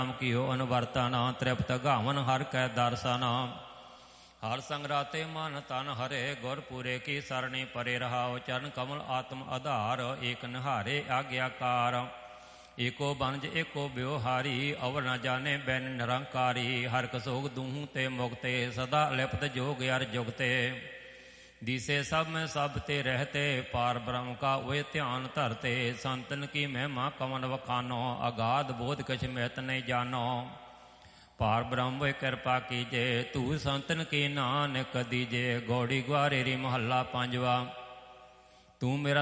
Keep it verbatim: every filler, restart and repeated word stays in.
ਕੀਓ ਅਨਵਰਤਨ ਤ੍ਰਿਪਤ ਗਾਵਨ ਹਰ ਕੈ ਦਰਸ਼ਨ ਹਰ ਸੰਗ ਰਾਤੇ ਮਨ ਤਨ ਹਰੇ ਗੁਰ ਪੂਰੇ ਕੀ ਸਰਣੀ ਪਰੇ ਰਹਾਉ ਚਰਨ ਕਮਲ ਆਤਮ ਆਧਾਰ ਏਕ ਨਿਹਾਰੇ ਆਗਿਆਕਾਰ ਏਕੋ ਬਨਜ ਏਕੋ ਬਿਵਹਾਰੀ ਅਵਰ ਨ ਜਾਣੇ ਬੈਨ ਨਿਰੰਕਾਰੀ ਹਰ ਕਸੋਗ ਦੂਹੂ ਤੇ ਮੁਕਤੇ ਸਦਾ ਲਿਪਤ ਜੋਗ ਅਰ ਜੁਗਤੇ दिसे सब में सब ते रहते पार ब्रह्म का वे ध्यान धरते संतन की महिमा कवन वखानो अगाध बोध कछ महत नहीं जानो पार ब्रह्म वे कृपा कीजे तू संतन की नानक दीजे गौड़ी ग्वारेरी महला पंजवा तू मेरा